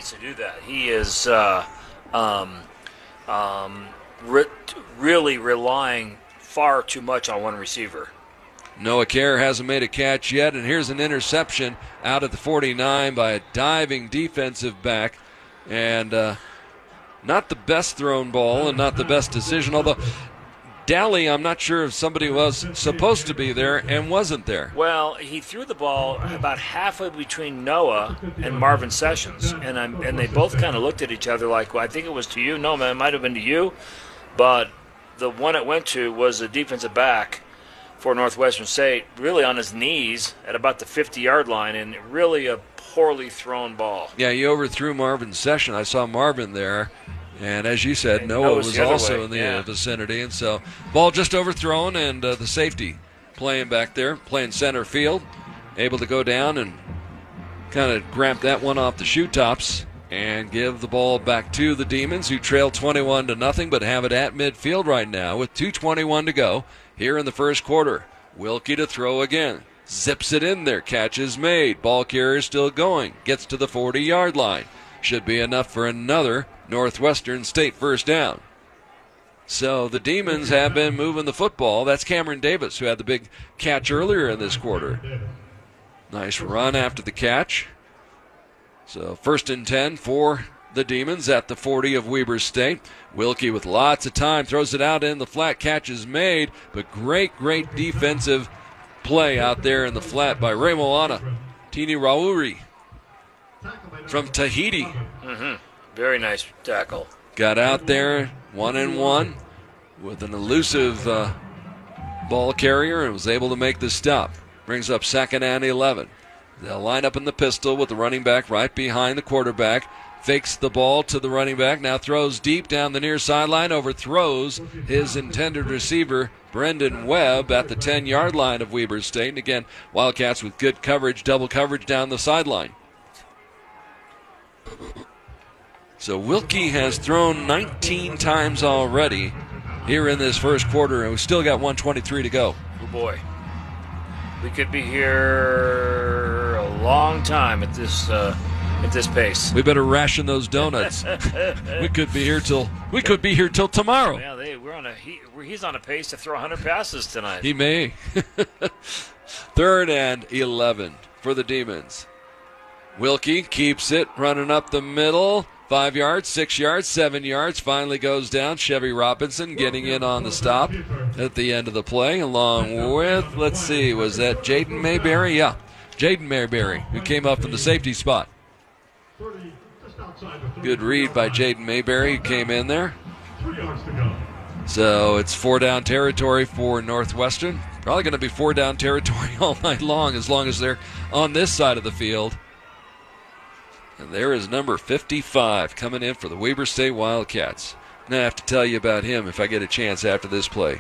needs to do that. He is really relying far too much on one receiver. Noah Kerr hasn't made a catch yet, and here's an interception out at the 49 by a diving defensive back. And not the best thrown ball and not the best decision, although Daly, I'm not sure if somebody was supposed to be there and wasn't there. Well, he threw the ball about halfway between Noah and Marvin Sessions, and they both kind of looked at each other like, well, I think it was to you. No, man, it might have been to you. But the one it went to was a defensive back for Northwestern State, really on his knees at about the 50-yard line, and really a poorly thrown ball. Yeah, he overthrew Marvin Sessions. I saw Marvin there. And as you said, Noah was also in the vicinity. And so ball just overthrown, and the safety playing back there, playing center field, able to go down and kind of grab that one off the shoe tops and give the ball back to the Demons, who trail 21-0, but have it at midfield right now with 2:21 to go here in the first quarter. Wilkie to throw again. Zips it in there. Catch is made. Ball carrier still going. Gets to the 40-yard line. Should be enough for another Northwestern State first down. So the Demons have been moving the football. That's Cameron Davis, who had the big catch earlier in this quarter. Nice run after the catch. So 1st and 10 for the Demons at the 40 of Weber State. Wilkie with lots of time throws it out in the flat. Catch is made, but great defensive play out there in the flat by Ray Moana. Tini Rauri from Tahiti. Very nice tackle. Got out there 1-1 with an elusive ball carrier and was able to make the stop. Brings up 2nd and 11. They'll line up in the pistol with the running back right behind the quarterback. Fakes the ball to the running back. Now throws deep down the near sideline. Overthrows his intended receiver, Brendan Webb, at the 10-yard line of Weber State. And again, Wildcats with good coverage, double coverage down the sideline. So Wilkie has thrown 19 times already here in this first quarter, and we've still got 1:23 to go. Oh, boy. We could be here a long time at this pace. We better ration those donuts. we could be here till tomorrow. Yeah, he's on a pace to throw 100 passes tonight. He may. 3rd and 11 for the Demons. Wilkie keeps it running up the middle. 5 yards, 6 yards, 7 yards. Finally goes down. Chevy Robinson getting in on the stop at the end of the play, along with, was that Jaden Mayberry? Yeah, Jaden Mayberry, who came up from the safety spot. Good read by Jaden Mayberry, who came in there. So it's 4-down territory for Northwestern. Probably going to be 4-down territory all night long as they're on this side of the field. And there is number 55 coming in for the Weber State Wildcats. And I have to tell you about him if I get a chance after this play.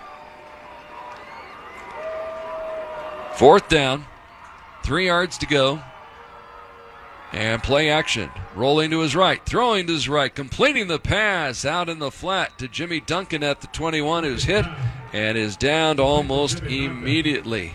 4th down, 3 yards to go. And play action. Rolling to his right, throwing to his right, completing the pass out in the flat to Jimmy Duncan at the 21, who's hit and is downed almost immediately.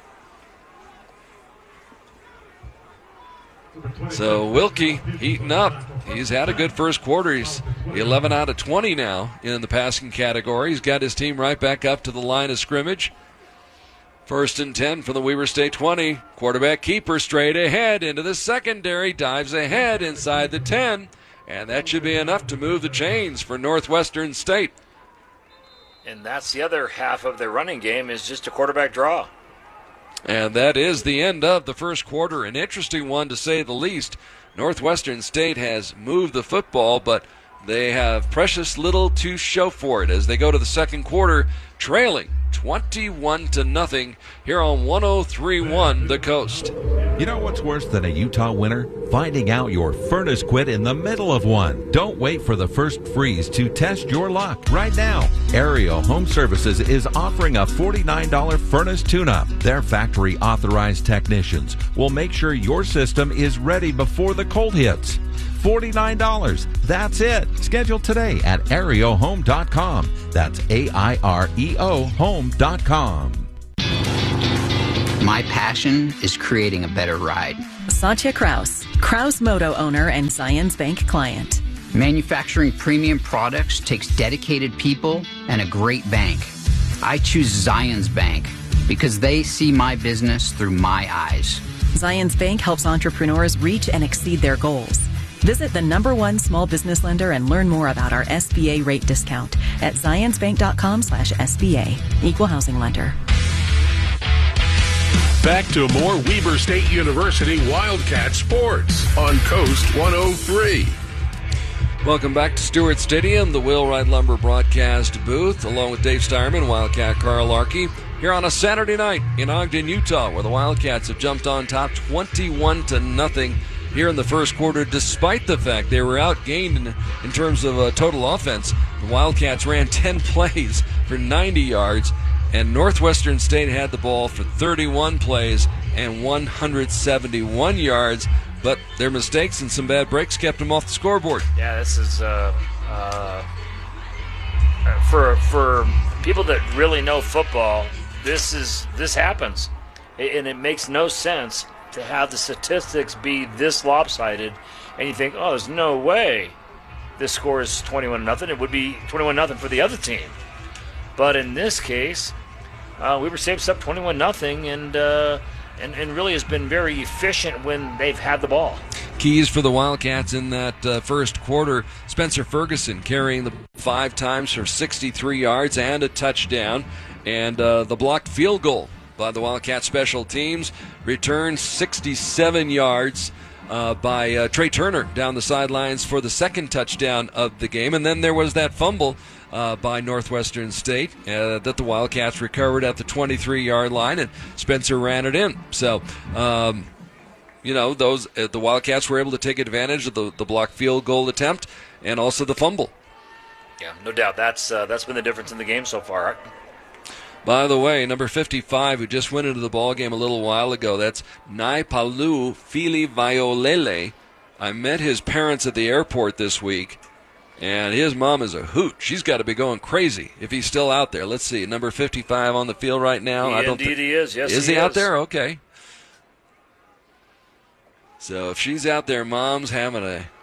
So Wilkie heating up. He's had a good first quarter. He's 11 out of 20 now in the passing category. He's got his team right back up to the line of scrimmage. 1st and 10 from the Weber State 20. Quarterback keeper straight ahead into the secondary. Dives ahead inside the 10. And that should be enough to move the chains for Northwestern State. And that's the other half of their running game, is just a quarterback draw. And that is the end of the first quarter. An interesting one, to say the least. Northwestern State has moved the football, but they have precious little to show for it as they go to the second quarter, trailing 21-0 here on 103.1 The Coast. You know what's worse than a Utah winter? Finding out your furnace quit in the middle of one. Don't wait for the first freeze to test your luck. Right now, Aerial Home Services is offering a $49 furnace tune-up. Their factory-authorized technicians will make sure your system is ready before the cold hits. $49. That's it. Schedule today at aereohome.com. That's AIREO home.com. My passion is creating a better ride. Satya Kraus Moto owner and Zions Bank client. Manufacturing premium products takes dedicated people and a great bank. I choose Zions Bank because they see my business through my eyes. Zions Bank helps entrepreneurs reach and exceed their goals. Visit the #1 small business lender and learn more about our SBA rate discount at zionsbank.com/SBA. Equal housing lender. Back to more Weber State University Wildcat Sports on Coast 103. Welcome back to Stewart Stadium, the Wheelwright Lumber broadcast booth, along with Dave Steierman, Wildcat Carl Larkey, here on a Saturday night in Ogden, Utah, where the Wildcats have jumped on top 21-0 here in the first quarter, despite the fact they were outgained in terms of total offense. The Wildcats ran 10 plays for 90 yards, and Northwestern State had the ball for 31 plays and 171 yards, but their mistakes and some bad breaks kept them off the scoreboard. Yeah, this is for people that really know football, this happens, and it makes no sense to have the statistics be this lopsided, and you think, oh, there's no way this score is 21-0. It would be 21-0 for the other team, but in this case, Weber State's up 21-0, and really has been very efficient when they've had the ball. Keys for the Wildcats in that first quarter: Spencer Ferguson carrying the 5 times for 63 yards and a touchdown, and the blocked field goal by the Wildcat special teams returned 67 yards by Trey Turner down the sidelines for the second touchdown of the game. And then there was that fumble by Northwestern State that the Wildcats recovered at the 23-yard line, and Spencer ran it in. So, the Wildcats were able to take advantage of the blocked field goal attempt and also the fumble. Yeah, no doubt. That's been the difference in the game so far. By the way, number 55, who just went into the ball game a little while ago, that's Naipalu Fili Violele. I met his parents at the airport this week, and his mom is a hoot. She's got to be going crazy if he's still out there. Let's see, number 55 on the field right now. Indeed he is. Yes, is he out there? Okay. So if she's out there, Mom's having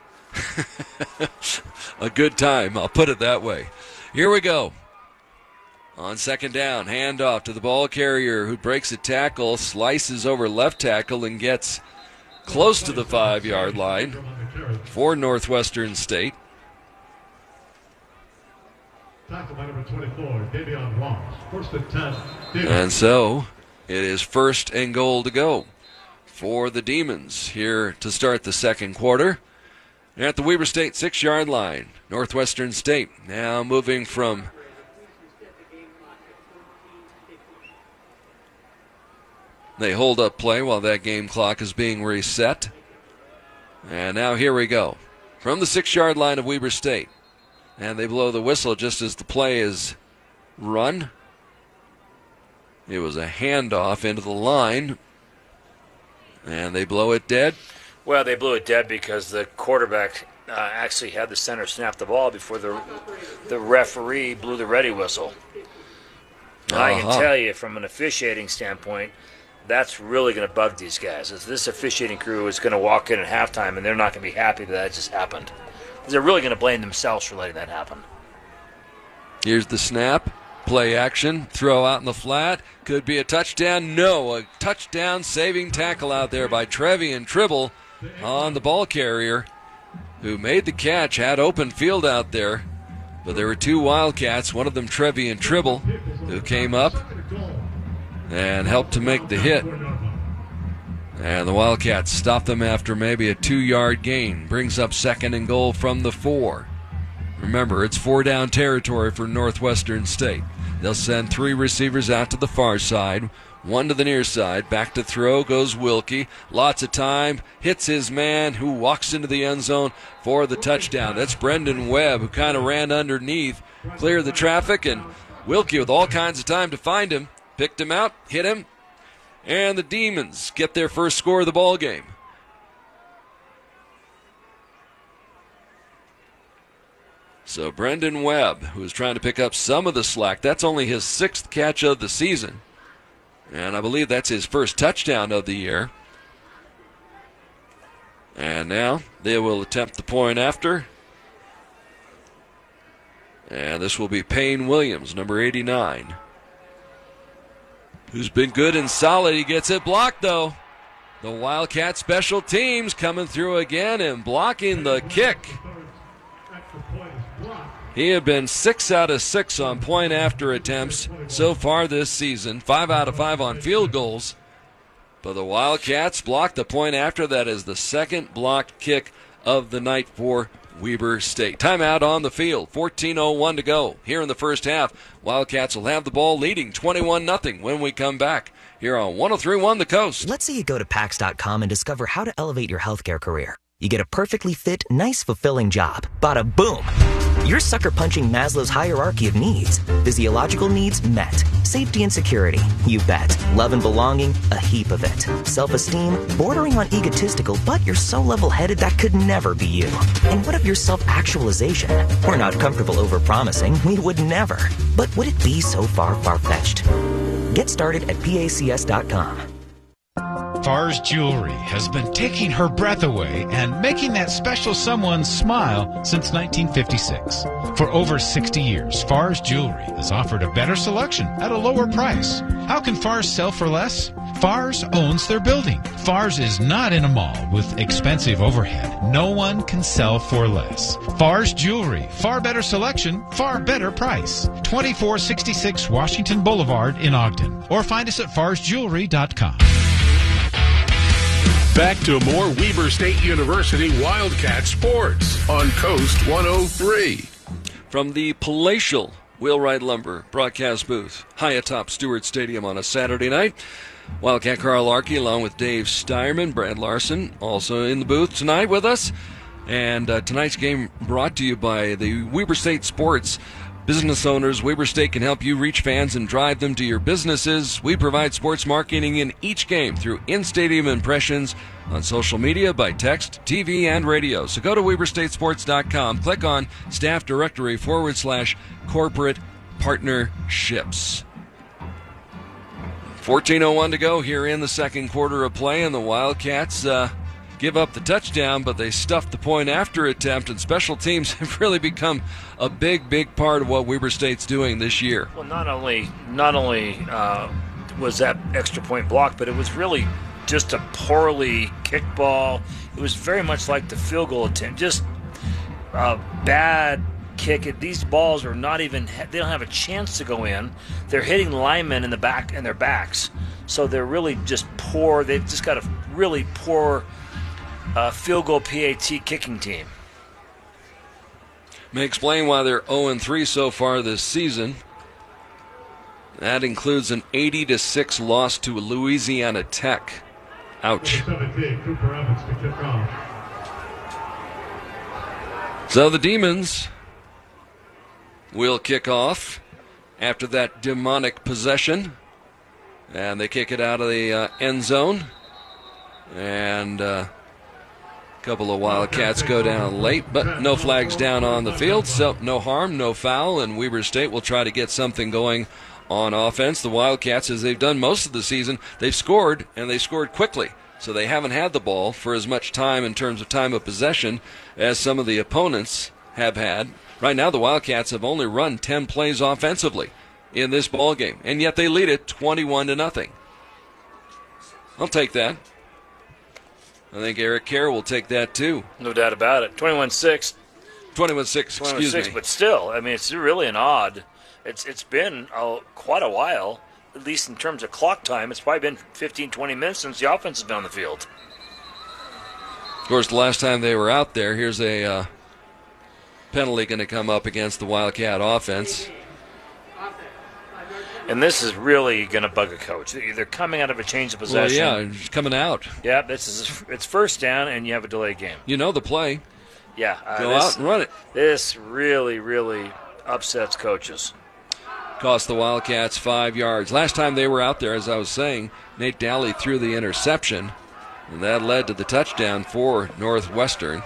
a good time. I'll put it that way. Here we go. On second down, handoff to the ball carrier who breaks a tackle, slices over left tackle, and gets close to the 5-yard line for Northwestern State. And so it is 1st and goal to go for the Demons here to start the second quarter. At the Weber State 6-yard line, Northwestern State now moving from they hold up play while that game clock is being reset. And now here we go. From the 6-yard line of Weber State. And they blow the whistle just as the play is run. It was a handoff into the line. And they blow it dead. Well, they blew it dead because the quarterback actually had the center snap the ball before the referee blew the ready whistle. I can tell you from an officiating standpoint, that's really going to bug these guys. This officiating crew is going to walk in at halftime, and they're not going to be happy that just happened. They're really going to blame themselves for letting that happen. Here's the snap. Play action. Throw out in the flat. Could be a touchdown. No, a touchdown-saving tackle out there by Trevian Tribble on the ball carrier, who made the catch, had open field out there. But there were 2 Wildcats, one of them Trevian Tribble, who came up and helped to make the hit. And the Wildcats stop them after maybe a 2-yard gain. Brings up 2nd and goal from the 4. Remember, it's 4-down territory for Northwestern State. They'll send 3 receivers out to the far side, 1 to the near side. Back to throw goes Wilkie. Lots of time. Hits his man, who walks into the end zone for the touchdown. That's Brendan Webb, who kind of ran underneath, cleared the traffic, and Wilkie, with all kinds of time to find him, picked him out, hit him, and the Demons get their first score of the ball game. So Brendan Webb, who is trying to pick up some of the slack, that's only his 6th catch of the season. And I believe that's his first touchdown of the year. And now they will attempt the point after. And this will be Payne Williams, number 89, who's been good and solid. He gets it blocked, though. The Wildcat special teams coming through again and blocking the kick. He had been 6 out of 6 on point after attempts so far this season, 5 out of 5 on field goals. But the Wildcats blocked the point after. That is the second blocked kick of the night for Weber State. Timeout on the field. 14:01 to go here in the first half. Wildcats will have the ball leading 21-0 when we come back here on 103.1 The Coast. Let's say you go to PAX.com and discover how to elevate your healthcare career. You get a perfectly fit, nice, fulfilling job. Bada boom! You're sucker punching Maslow's hierarchy of needs. Physiological needs met. Safety and security, you bet. Love and belonging, a heap of it. Self-esteem, bordering on egotistical, but you're so level-headed that could never be you. And what of your self-actualization? We're not comfortable over-promising, we would never. But would it be so far-fetched? Get started at PACS.com. Farr's Jewelry has been taking her breath away and making that special someone smile since 1956. For over 60 years, Farr's Jewelry has offered a better selection at a lower price. How can Farr's sell for less? Farr's owns their building. Farr's is not in a mall with expensive overhead. No one can sell for less. Farr's Jewelry. Far better selection, far better price. 2466 Washington Boulevard in Ogden. Or find us at farsjewelry.com. Back to more Weber State University Wildcat sports on Coast 103. From the palatial Wheelwright Lumber broadcast booth, high atop Stewart Stadium on a Saturday night, Wildcat Carl Larkey along with Dave Steierman, Brad Larson, also in the booth tonight with us. And tonight's game brought to you by the Weber State Sports. Business owners, Weber State can help you reach fans and drive them to your businesses. We provide sports marketing in each game through in-stadium impressions on social media, by text, TV, and radio. So go to WeberStateSports.com, click on Staff Directory /Corporate Partnerships. 14:01 to go here in the second quarter of play, and the Wildcats give up the touchdown, but they stuffed the point after attempt, and special teams have really become a big part of what Weber State's doing this year. Well, not only was that extra point blocked, but it was really just a poorly kicked ball. It was very much like the field goal attempt, just a bad kick. These balls are not even, they don't have a chance to go in. They're hitting linemen in the back and their backs, so they're really just poor. They've just got a really poor field goal PAT kicking team. May explain why they're 0-3 so far this season. That includes an 80-6 loss to Louisiana Tech. Ouch. So the Demons will kick off after that demonic possession. And they kick it out of the end zone. And a couple of Wildcats go down late, but no flags down on the field, so no harm, no foul, and Weber State will try to get something going on offense. The Wildcats, as they've done most of the season, they've scored, and they scored quickly, so they haven't had the ball for as much time in terms of time of possession as some of the opponents have had. Right now, the Wildcats have only run 10 plays offensively in this ball game, and yet they lead it 21-0. I'll take that. I think Eric Kerr will take that too. No doubt about it. 21-6. 21-6, excuse me. But still, I mean, it's really an odd. It's been quite a while, at least in terms of clock time. It's probably been 15, 20 minutes since the offense has been on the field. Of course, the last time they were out there, here's a penalty going to come up against the Wildcat offense. And this is really going to bug a coach. They're coming out of a change of possession. Well, yeah, it's coming out. Yeah, it's first down, and you have a delayed game. You know the play. Yeah. Go out and run it. This really upsets coaches. Cost the Wildcats 5 yards. Last time they were out there, as I was saying, Nate Daly threw the interception, and that led to the touchdown for Northwestern.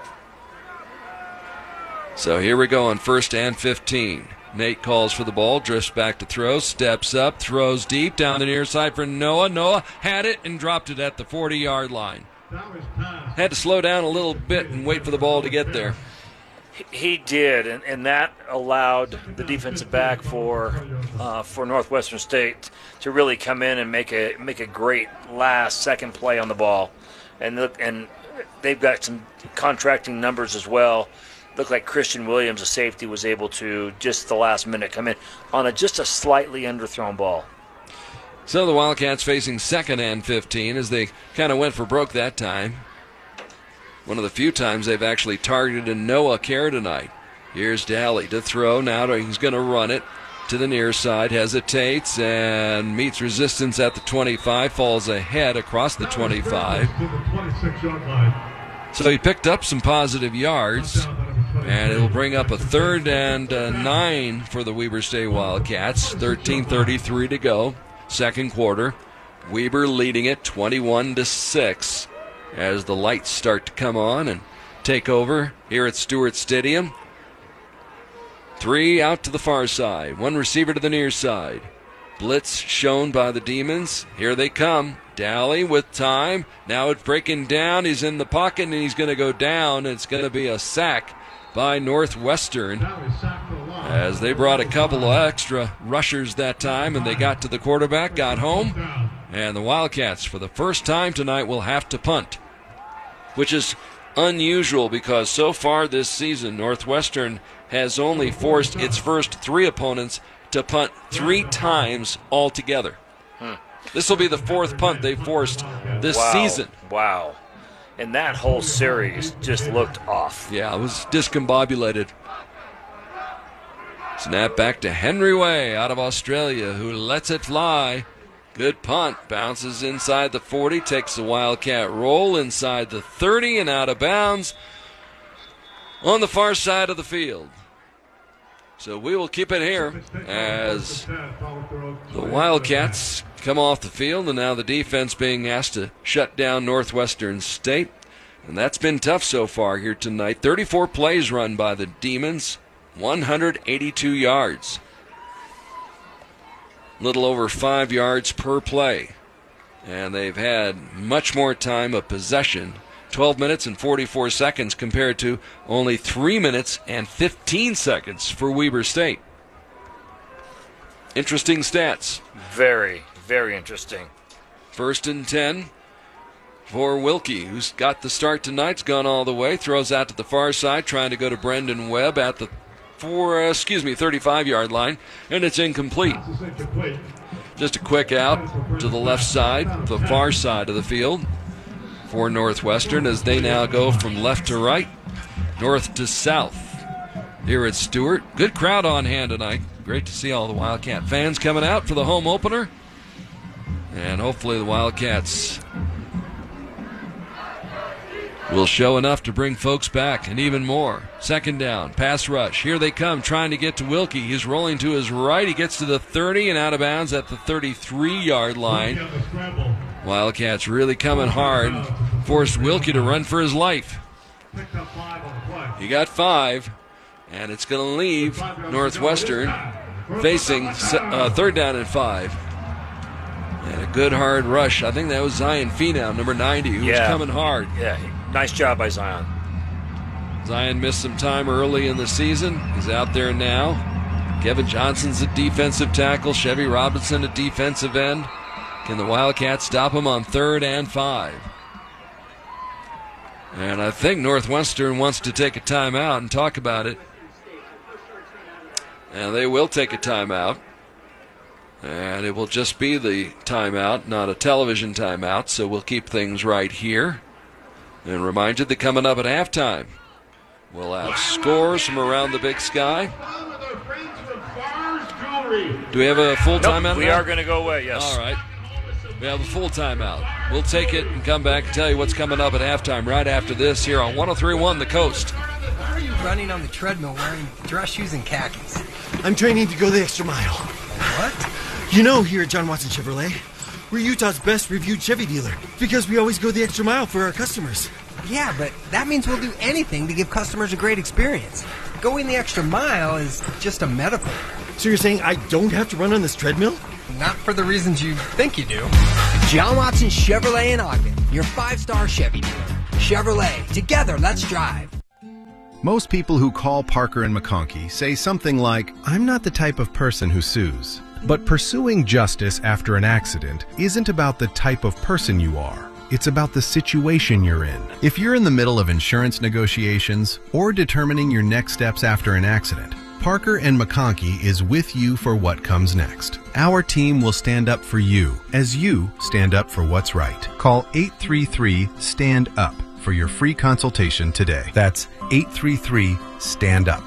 So here we go on 1st and 15. Nate calls for the ball, drifts back to throw, steps up, throws deep down the near side for Noah. Noah had it and dropped it at the 40-yard line. had to slow down a little bit and wait for the ball to get there. He did, and that allowed the defensive back for Northwestern State to really come in and make a great second play on the ball, and they've got some contracting numbers as well. Looked like Christian Williams, a safety, was able to just the last minute come in on just a slightly underthrown ball. So the Wildcats facing 2nd and 15 as they kind of went for broke that time. One of the few times they've actually targeted Noah Kerr tonight. Here's Daly to throw. Now he's going to run it to the near side. Hesitates and meets resistance at the 25. Falls ahead across the 25. So he picked up some positive yards. And it will bring up a 3rd and 9 for the Weber State Wildcats. 13:33 to go. Second quarter. Weber leading it 21-6 as the lights start to come on and take over here at Stewart Stadium. 3 out to the far side. 1 receiver to the near side. Blitz shown by the Demons. Here they come. Daly with time. Now it's breaking down. He's in the pocket and he's going to go down. It's going to be a sack by Northwestern as they brought a couple of extra rushers that time and they got to the quarterback, got home, and the Wildcats for the first time tonight will have to punt, which is unusual because so far this season Northwestern has only forced its first 3 opponents to punt 3 times altogether. This will be the 4th punt they've forced this season. Wow. And that whole series just looked off. Yeah, it was discombobulated. Snap back to Henry Way out of Australia, who lets it fly. Good punt. Bounces inside the 40, takes the Wildcat roll inside the 30 and out of bounds on the far side of the field. So we will keep it here as the Wildcats come off the field, and now the defense being asked to shut down Northwestern State. And that's been tough so far here tonight. 34 plays run by the Demons, 182 yards. Little over 5 yards per play. And they've had much more time of possession. 12 minutes and 44 seconds compared to only 3 minutes and 15 seconds for Weber State. Interesting stats. Very, very interesting. 1st and 10 for Wilkie, who's got the start tonight's gone all the way. Throws out to the far side, trying to go to Brendan Webb at the 35-yard line, and it's incomplete. Just a quick out to the left side, the far side of the field for Northwestern as they now go from left to right, north to south here at Stewart. Good crowd on hand tonight. Great to see all the Wildcat fans coming out for the home opener. And hopefully the Wildcats will show enough to bring folks back and even more. 2nd down, pass rush. Here they come, trying to get to Wilkie. He's rolling to his right. He gets to the 30 and out of bounds at the 33-yard line. Wildcats really coming hard. Forced Wilkie to run for his life. He got 5, and it's going to leave Northwestern facing 3rd down and 5. And a good hard rush. I think that was Zion Finau, number 90, who was coming hard. Yeah, nice job by Zion. Zion missed some time early in the season. He's out there now. Kevin Johnson's a defensive tackle. Chevy Robinson a defensive end. Can the Wildcats stop him on 3rd and 5? And I think Northwestern wants to take a timeout and talk about it. And they will take a timeout. And it will just be the timeout, not a television timeout, so we'll keep things right here. And remind you that coming up at halftime, we'll have scores from around the Big Sky. Do we have a full timeout? We are going to go away, yes. All right. We have a full timeout. We'll take it and come back and tell you what's coming up at halftime right after this here on 103.1 The Coast. Why are you running on the treadmill wearing dress shoes and khakis? I'm training to go the extra mile. What? You know, here at John Watson Chevrolet, we're Utah's best reviewed Chevy dealer because we always go the extra mile for our customers. Yeah, but that means we'll do anything to give customers a great experience. Going the extra mile is just a metaphor. So you're saying I don't have to run on this treadmill? Not for the reasons you think you do. John Watson Chevrolet in Ogden, your 5-star Chevy dealer. Chevrolet, together, let's drive. Most people who call Parker and McConkey say something like, "I'm not the type of person who sues." But pursuing justice after an accident isn't about the type of person you are. It's about the situation you're in. If you're in the middle of insurance negotiations or determining your next steps after an accident, Parker and McConkey is with you for what comes next. Our team will stand up for you as you stand up for what's right. Call 833-STAND-UP for your free consultation today. That's 833-STAND-UP.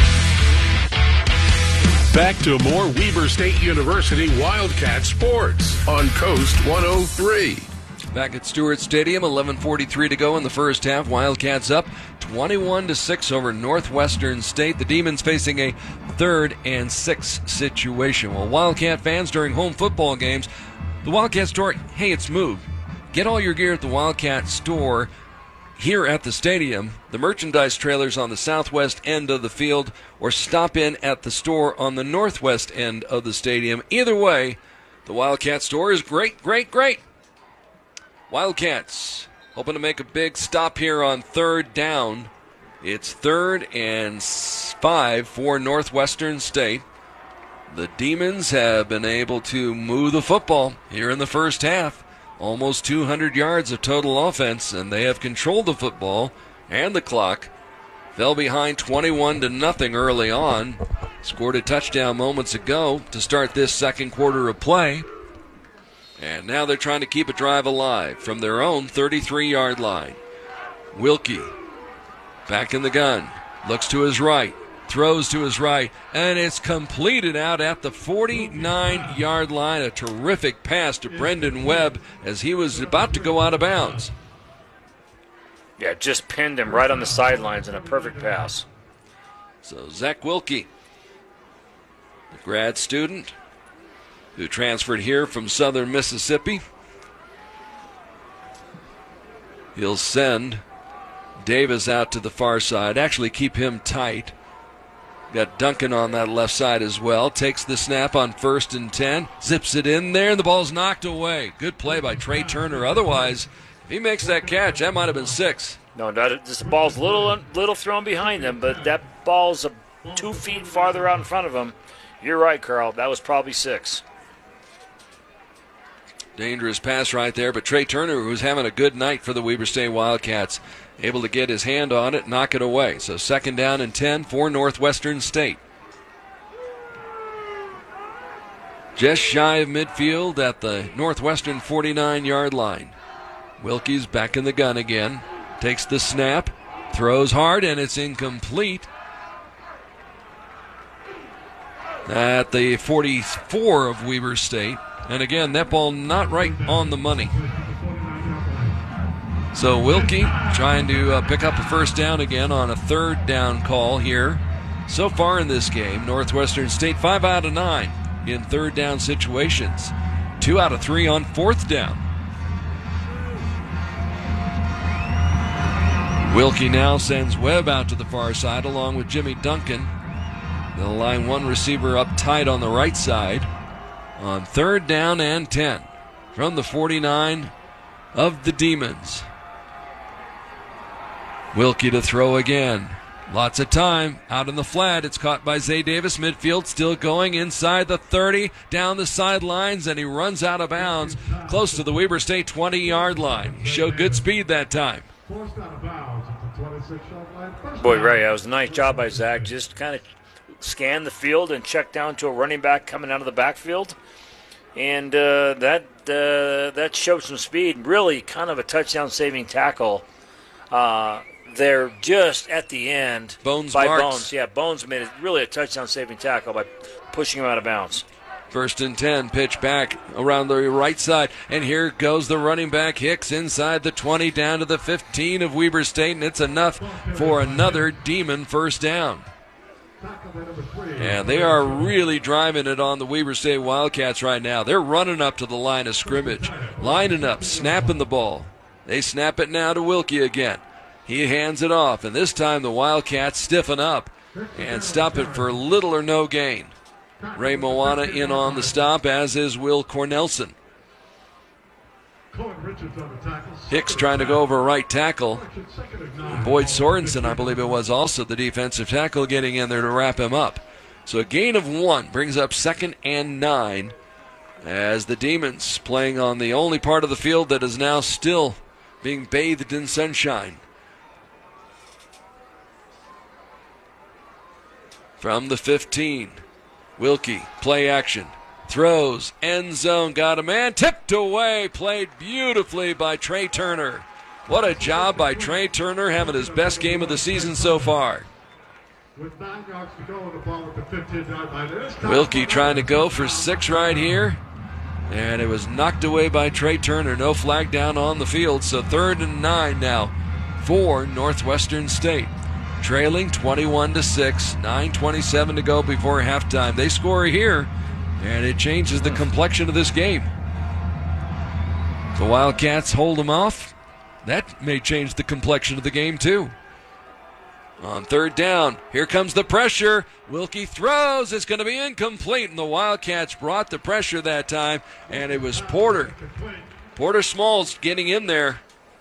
Back to more Weber State University Wildcat sports on Coast 103. Back at Stewart Stadium, 11:43 to go in the first half. Wildcats up 21-6 over Northwestern State. The Demons facing a 3rd and 6 situation. Well, Wildcat fans, during home football games, the Wildcat store, hey, it's moved. Get all your gear at the Wildcat store here at the stadium. The merchandise trailer's on the southwest end of the field, or stop in at the store on the northwest end of the stadium. Either way, the Wildcat store is great, great, great. Wildcats hoping to make a big stop here on 3rd down. It's 3rd and 5 for Northwestern State. The Demons have been able to move the football here in the first half. Almost 200 yards of total offense, and they have controlled the football and the clock. Fell behind 21-0 early on. Scored a touchdown moments ago to start this second quarter of play. And now they're trying to keep a drive alive from their own 33-yard line. Wilkie back in the gun. Looks to his right. Throws to his right. And it's completed out at the 49-yard line. A terrific pass to Brendan Webb as he was about to go out of bounds. Yeah, just pinned him right on the sidelines in a perfect pass. So Zach Wilkie, the grad student who transferred here from Southern Mississippi. He'll send Davis out to the far side, actually keep him tight. Got Duncan on that left side as well. Takes the snap on 1st and 10. Zips it in there, and the ball's knocked away. Good play by Trey Turner. Otherwise, if he makes that catch, that might have been 6. No, just the ball's little thrown behind him, but that ball's 2 feet farther out in front of him. You're right, Carl. That was probably 6. Dangerous pass right there, but Trey Turner, who's having a good night for the Weber State Wildcats, able to get his hand on it, knock it away. So 2nd down and 10 for Northwestern State. Just shy of midfield at the Northwestern 49-yard line. Wilkie's back in the gun again. Takes the snap, throws hard, and it's incomplete. At the 44 of Weber State. And again, that ball not right on the money. So Wilkie trying to pick up a first down again on a 3rd down call here. So far in this game, Northwestern State 5 out of 9 in 3rd down situations. 2 out of 3 on 4th down. Wilkie now sends Webb out to the far side along with Jimmy Duncan. The line 1 receiver up tight on the right side. On 3rd down and 10 from the 49 of the Demons. Wilkie to throw again. Lots of time out in the flat. It's caught by Zay Davis. Midfield still going inside the 30, down the sidelines, and he runs out of bounds close to the Weber State 20-yard line. He showed good speed that time. Boy, Ray, that was a nice job by Zach. Just kind of scanned the field and checked down to a running back coming out of the backfield. And that showed some speed. Really kind of a touchdown-saving tackle. They're just at the end. Bones by Marks. Bones. Yeah, Bones made it really a touchdown-saving tackle by pushing him out of bounds. 1st and 10, pitch back around the right side. And here goes the running back, Hicks, inside the 20, down to the 15 of Weber State. And it's enough for another Demon first down. And they are really driving it on the Weber State Wildcats right now. They're running up to the line of scrimmage, lining up, snapping the ball. They snap it now to Wilkie again. He hands it off, and this time the Wildcats stiffen up and stop it for little or no gain. Ray Moana in on the stop, as is Will Cornelson. Hicks trying to go over right tackle. Boyd Sorensen, I believe it was, also the defensive tackle, getting in there to wrap him up. So a gain of 1 brings up 2nd and 9 as the Demons playing on the only part of the field that is now still being bathed in sunshine. From the 15, Wilkie, play action. Throws, end zone, got a man, tipped away, played beautifully by Trey Turner. What a job by Trey Turner, having his best game of the season so far. Wilkie trying to go for 6 right here, and it was knocked away by Trey Turner. No flag down on the field, so 3rd and 9 now for Northwestern State. Trailing 21-6, 9:27 to go before halftime. They score here, and it changes the complexion of this game. The Wildcats hold them off. That may change the complexion of the game, too. On 3rd down, here comes the pressure. Wilkie throws. It's going to be incomplete, and the Wildcats brought the pressure that time, and it was Porter. Porter Smalls getting in there.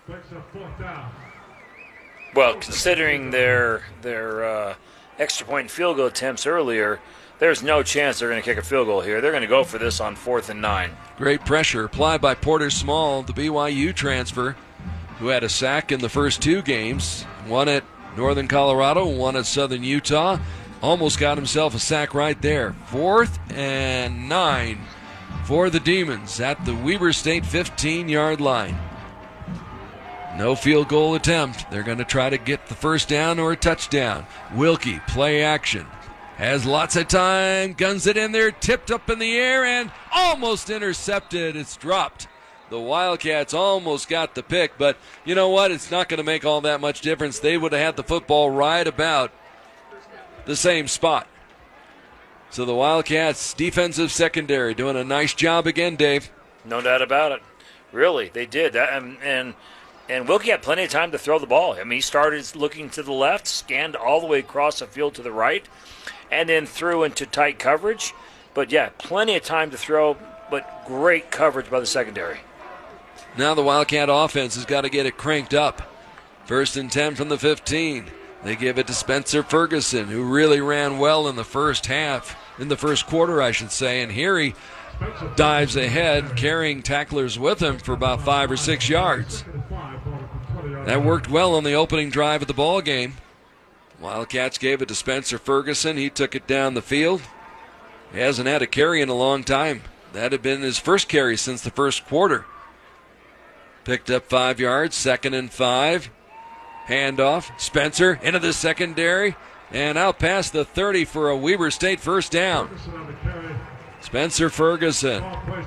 Well, considering their extra point field goal attempts earlier, there's no chance they're going to kick a field goal here. They're going to go for this on 4th and 9. Great pressure applied by Porter Small, the BYU transfer, who had a sack in the first 2 games. One at Northern Colorado, one at Southern Utah. Almost got himself a sack right there. 4th and 9 for the Demons at the Weber State 15-yard line. No field goal attempt. They're going to try to get the first down or a touchdown. Wilkie, play action. Has lots of time, guns it in there, tipped up in the air, and almost intercepted. It's dropped. The Wildcats almost got the pick, but you know what? It's not going to make all that much difference. They would have had the football right about the same spot. So the Wildcats defensive secondary doing a nice job again, Dave. No doubt about it. Really, they did. And Wilkie had plenty of time to throw the ball. I mean, he started looking to the left, scanned all the way across the field to the right, and then threw into tight coverage. But, yeah, plenty of time to throw, but great coverage by the secondary. Now the Wildcat offense has got to get it cranked up. 1st and 10 from the 15. They give it to Spencer Ferguson, who really ran well in the first half, in the first quarter, I should say. And here he dives ahead, carrying tacklers with him for about 5 or 6 yards. That worked well on the opening drive of the ball game. Wildcats gave it to Spencer Ferguson. He took it down the field. He hasn't had a carry in a long time. That had been his first carry since the first quarter. Picked up 5 yards, 2nd and 5. Handoff. Spencer into the secondary and out past the 30 for a Weber State first down. Spencer Ferguson.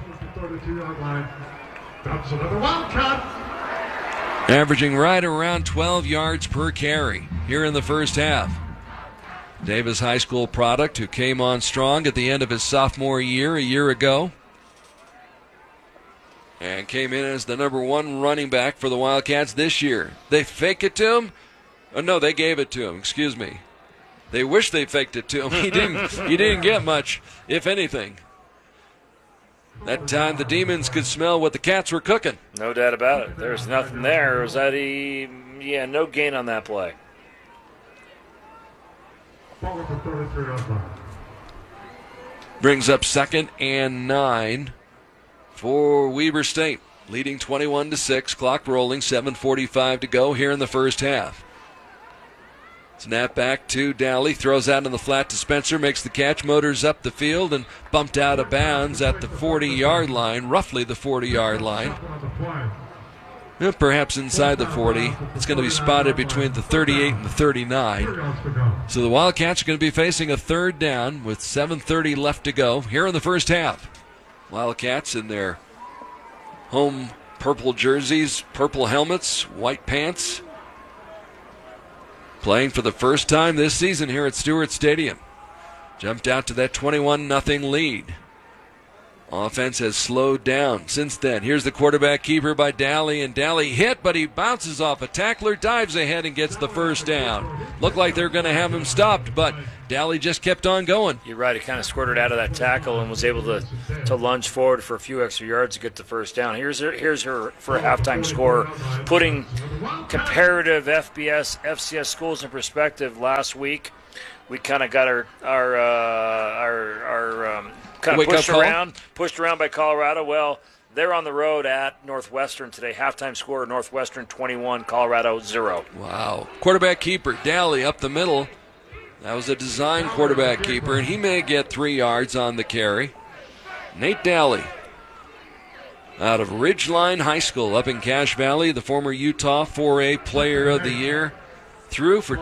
Averaging right around 12 yards per carry here in the first half. Davis High School product who came on strong at the end of his sophomore year a year ago. And came in as the number 1 running back for the Wildcats this year. They fake it to him? Oh, no, they gave it to him. Excuse me. They wish they faked it to him. He didn't get much, if anything. That time the Demons could smell what the Cats were cooking. No doubt about it. There's nothing there. Was that no gain on that play. Brings up 2nd and 9 for Weber State, leading 21-6. Clock rolling, 7:45 to go here in the first half. Snap back to Dowley, throws out in the flat to Spencer, makes the catch, motors up the field, and bumped out of bounds at the 40-yard line, roughly the 40-yard line. Perhaps inside the 40. It's going to be spotted between the 38 and the 39. So the Wildcats are going to be facing a 3rd down with 7:30 left to go here in the first half. Wildcats in their home purple jerseys, purple helmets, white pants. Playing for the first time this season here at Stewart Stadium. Jumped out to that 21-0 lead. Offense has slowed down since then. Here's the quarterback keeper by Daly, and Daly hit, but he bounces off a tackler, dives ahead, and gets the first down. Looked like they're going to have him stopped, but Daly just kept on going. You're right. He kind of squirted out of that tackle and was able to lunge forward for a few extra yards to get the first down. Here's her for a halftime score, putting comparative FCS schools in perspective. Last week, we kind of got our kind of pushed around by Colorado. Well, they're on the road at Northwestern today. Halftime score: Northwestern 21, Colorado 0. Wow. Quarterback keeper Daly up the middle. That was a design quarterback keeper, and he may get 3 yards on the carry. Nate Daly, out of Ridgeline High School up in Cache Valley, the former Utah 4A Player of the Year, threw for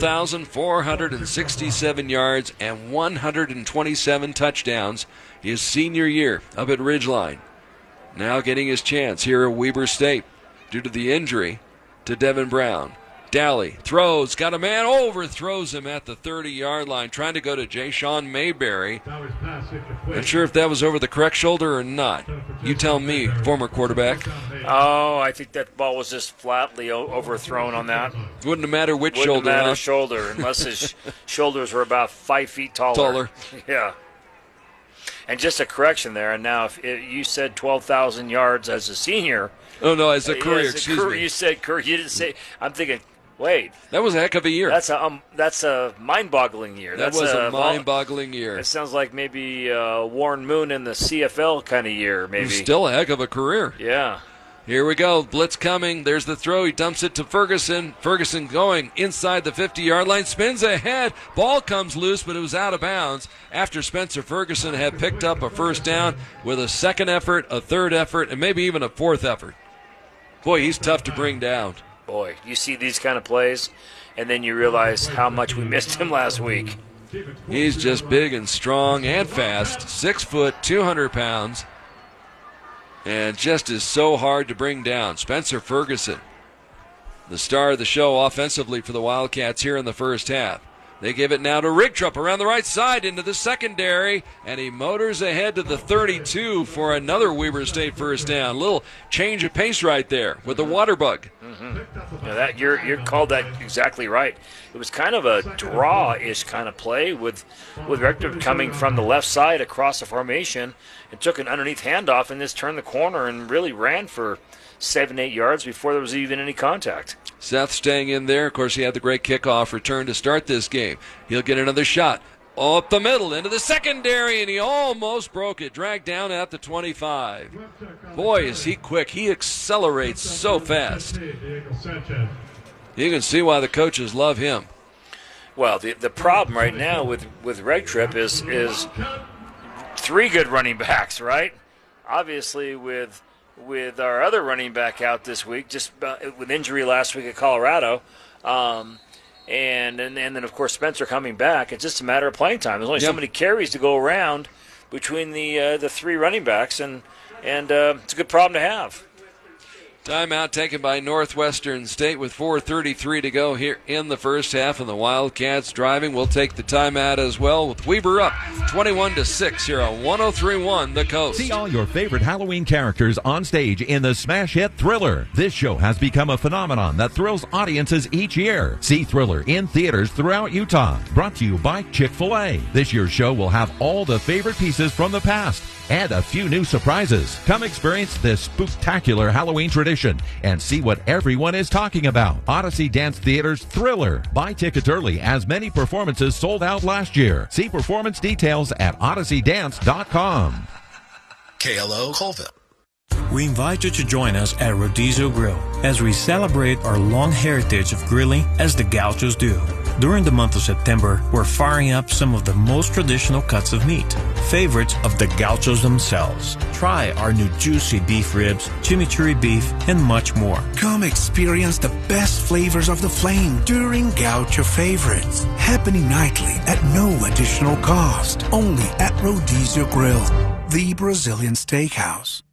12,467 yards and 127 touchdowns his senior year up at Ridgeline. Now getting his chance here at Weber State due to the injury to Devin Brown. Daly throws, got a man, overthrows him at the 30-yard line, trying to go to Jay-Sean Mayberry. Not sure if that was over the correct shoulder or not. You tell me, former quarterback. Oh, I think that ball was just flatly overthrown on that. Wouldn't matter which shoulder. Wouldn't matter shoulder, unless his shoulders were about 5 feet taller. Yeah. And just a correction there, and now if you said 12,000 yards as a senior. Oh, no, as a career, excuse me. You said career, you didn't say, I'm thinking, wait. That was a heck of a year. That's a mind-boggling year. That was a mind-boggling year. It sounds like maybe Warren Moon in the CFL kind of year, maybe. Still a heck of a career. Yeah. Here we go. Blitz coming. There's the throw. He dumps it to Ferguson. Ferguson going inside the 50-yard line. Spins ahead. Ball comes loose, but it was out of bounds after Spencer Ferguson had picked up a first down with a second effort, a third effort, and maybe even a fourth effort. Boy, he's tough to bring down. Boy, you see these kind of plays, and then you realize how much we missed him last week. He's just big and strong and fast. 6 foot, 200 pounds. And just is so hard to bring down. Spencer Ferguson, the star of the show offensively for the Wildcats here in the first half. They give it now to Rigtrup around the right side into the secondary, and he motors ahead to the 32 for another Weber State first down. Little change of pace right there with the water bug. Mm-hmm. Yeah, you called that exactly right. It was kind of a draw-ish kind of play with Rigtrup coming from the left side across the formation and took an underneath handoff and just turned the corner and really ran for 7-8 yards before there was even any contact. Seth staying in there. Of course, he had the great kickoff return to start this game. He'll get another shot. Up the middle, into the secondary, and he almost broke it. Dragged down at the 25. Boy, is he quick. He accelerates so fast. You can see why the coaches love him. Well, the problem right now with Rigtrup is 3 good running backs, right? Obviously, with our other running back out this week, just with injury last week at Colorado, and then of course Spencer coming back. It's just a matter of playing time. There's only so many carries to go around between the 3 running backs, and it's a good problem to have. Timeout taken by Northwestern State with 4:33 to go here in the first half, and the Wildcats driving. We'll take the timeout as well with Weber up 21-6 here on 103.1 The Coast. See all your favorite Halloween characters on stage in the smash hit Thriller. This show has become a phenomenon that thrills audiences each year. See Thriller in theaters throughout Utah. Brought to you by Chick-fil-A. This year's show will have all the favorite pieces from the past and a few new surprises. Come experience this spooktacular Halloween tradition and see what everyone is talking about. Odyssey Dance Theater's Thriller. Buy tickets early as many performances sold out last year. See performance details at odysseydance.com. KLO Colville. We invite you to join us at Rodizio Grill as we celebrate our long heritage of grilling as the Gauchos do. During the month of September, we're firing up some of the most traditional cuts of meat, favorites of the Gauchos themselves. Try our new juicy beef ribs, chimichurri beef, and much more. Come experience the best flavors of the flame during Gaucho Favorites, happening nightly at no additional cost. Only at Rodizio Grill, the Brazilian Steakhouse.